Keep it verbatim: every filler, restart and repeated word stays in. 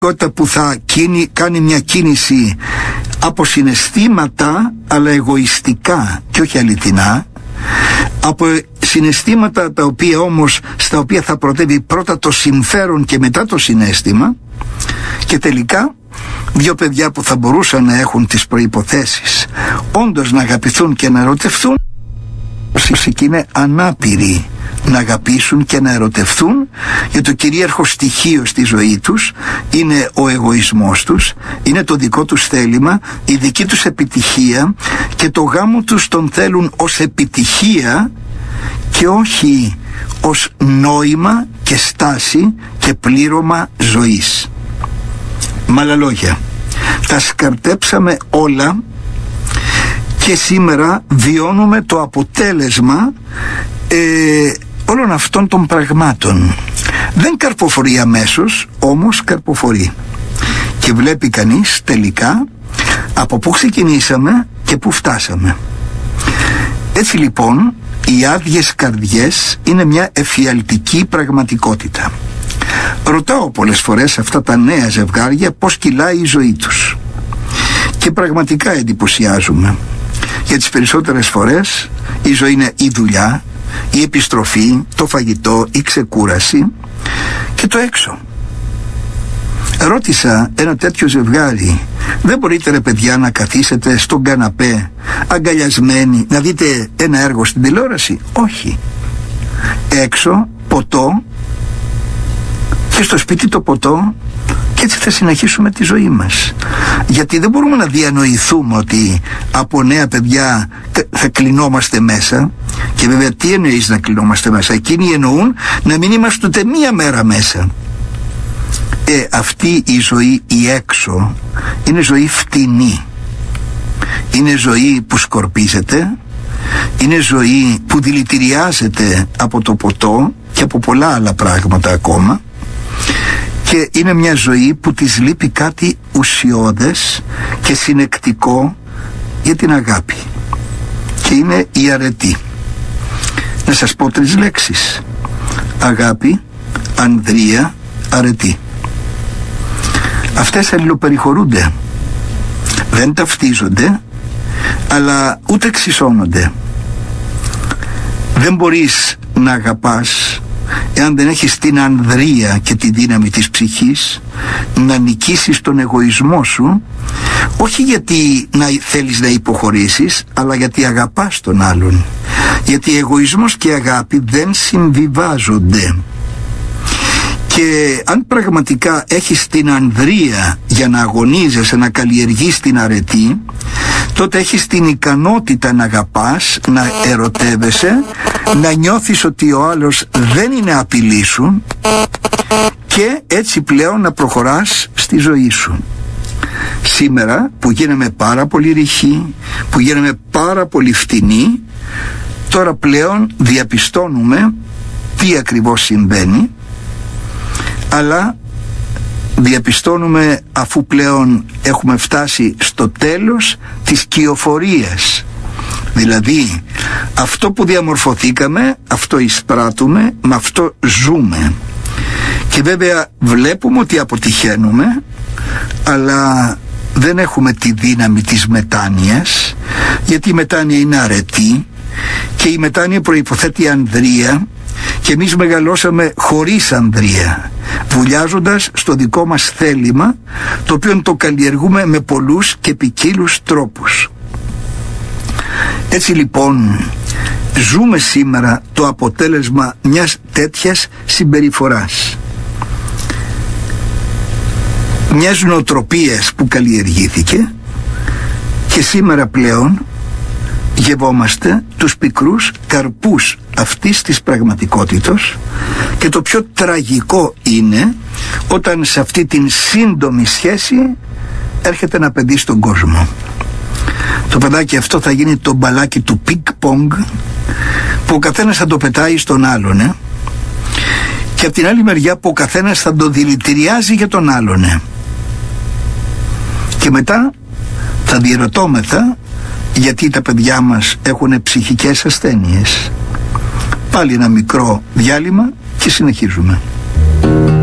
που θα κίνη, κάνει μια κίνηση από συναισθήματα αλλά εγωιστικά και όχι αληθινά, από συναισθήματα τα οποία όμως, στα οποία θα πρωτεύει πρώτα το συμφέρον και μετά το συναίσθημα, και τελικά δύο παιδιά που θα μπορούσαν να έχουν τις προϋποθέσεις όντως να αγαπηθούν και να ερωτευτούν, και είναι ανάπηροι να αγαπήσουν και να ερωτευθούν, γιατί το κυρίαρχο στοιχείο στη ζωή τους είναι ο εγωισμός τους, είναι το δικό τους θέλημα, η δική τους επιτυχία, και το γάμο τους τον θέλουν ως επιτυχία και όχι ως νόημα και στάση και πλήρωμα ζωής. Με άλλα λόγια, τα σκαρτέψαμε όλα και σήμερα βιώνουμε το αποτέλεσμα ε, όλων αυτών των πραγμάτων. Δεν καρποφορεί αμέσως, όμως καρποφορεί. Και βλέπει κανείς τελικά από πού ξεκινήσαμε και πού φτάσαμε. Έτσι λοιπόν, οι άδειες καρδιές είναι μια εφιαλτική πραγματικότητα. Ρωτάω πολλές φορές αυτά τα νέα ζευγάρια πώς κυλάει η ζωή τους, και πραγματικά εντυπωσιάζουμε. Για τις περισσότερες φορές η ζωή είναι η δουλειά, η επιστροφή, το φαγητό, η ξεκούραση και το έξω. Ρώτησα ένα τέτοιο ζευγάρι, δεν μπορείτε ρε παιδιά να καθίσετε στον καναπέ αγκαλιασμένοι να δείτε ένα έργο στην τηλεόραση? Όχι. Έξω ποτό και στο σπίτι το ποτό, και έτσι θα συνεχίσουμε τη ζωή μας. Γιατί δεν μπορούμε να διανοηθούμε ότι από νέα παιδιά θα κλεινόμαστε μέσα. Και βέβαια τι εννοείς να κλεινόμαστε μέσα? Εκείνοι εννοούν να μην είμαστε ούτε μία μέρα μέσα. Ε, αυτή η ζωή η έξω είναι ζωή φτηνή. Είναι ζωή που σκορπίζεται, είναι ζωή που δηλητηριάζεται από το ποτό και από πολλά άλλα πράγματα ακόμα, και είναι μια ζωή που της λείπει κάτι ουσιώδες και συνεκτικό για την αγάπη, και είναι η αρετή. Να σας πω τρεις λέξεις: αγάπη, ανδρεία, αρετή. Αυτές αλληλοπεριχωρούνται, δεν ταυτίζονται, αλλά ούτε εξισώνονται. Δεν μπορείς να αγαπάς εάν δεν έχεις την ανδρεία και τη δύναμη της ψυχής να νικήσεις τον εγωισμό σου, όχι γιατί να θέλεις να υποχωρήσεις, αλλά γιατί αγαπάς τον άλλον. Γιατί εγωισμός και αγάπη δεν συμβιβάζονται. Και αν πραγματικά έχεις την ανδρεία για να αγωνίζεσαι, να καλλιεργείς την αρετή, τότε έχεις την ικανότητα να αγαπάς, να ερωτεύεσαι, να νιώθεις ότι ο άλλος δεν είναι απειλή σου, και έτσι πλέον να προχωράς στη ζωή σου. Σήμερα που γίναμε πάρα πολύ ρηχοί, που γίναμε πάρα πολύ φτηνοί, τώρα πλέον διαπιστώνουμε τι ακριβώς συμβαίνει, αλλά διαπιστώνουμε αφού πλέον έχουμε φτάσει στο τέλος της κυοφορίας. Δηλαδή αυτό που διαμορφωθήκαμε, αυτό εισπράττουμε, με αυτό ζούμε. Και βέβαια βλέπουμε ότι αποτυχαίνουμε, αλλά δεν έχουμε τη δύναμη της μετάνοιας, γιατί η μετάνοια είναι αρετή και η μετάνοια προϋποθέτει ανδρεία, και εμείς μεγαλώσαμε χωρίς ανδρεία, βουλιάζοντας στο δικό μας θέλημα, το οποίο το καλλιεργούμε με πολλούς και ποικίλους τρόπους. Έτσι λοιπόν ζούμε σήμερα το αποτέλεσμα μιας τέτοιας συμπεριφοράς, μιας νοοτροπίας που καλλιεργήθηκε, και σήμερα πλέον γευόμαστε τους πικρούς καρπούς αυτής της πραγματικότητας. Και το πιο τραγικό είναι όταν σε αυτή την σύντομη σχέση έρχεται ένα παιδί στον κόσμο. Το παιδάκι αυτό θα γίνει το μπαλάκι του πινκ-πονγκ, που ο καθένας θα το πετάει στον άλλον, ε? και από την άλλη μεριά που ο καθένας θα το δηλητηριάζει για τον άλλον, ε? και μετά θα διερωτώμεθα γιατί τα παιδιά μας έχουν ψυχικές ασθένειες. Πάλι ένα μικρό διάλειμμα και συνεχίζουμε.